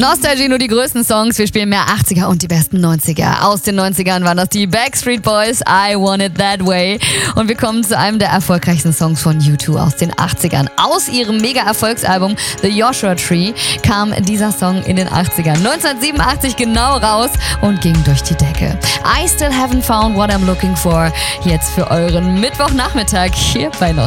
Nostalgie, nur die größten Songs. Wir spielen mehr 80er und die besten 90er. Aus den 90ern waren das die Backstreet Boys, I Want It That Way. Und wir kommen zu einem der erfolgreichsten Songs von U2 aus den 80ern. Aus ihrem Mega-Erfolgsalbum The Joshua Tree kam dieser Song in den 80ern. 1987 genau raus und ging durch die Decke. I Still Haven't Found What I'm Looking For. Jetzt für euren Mittwochnachmittag hier bei Nostalgie.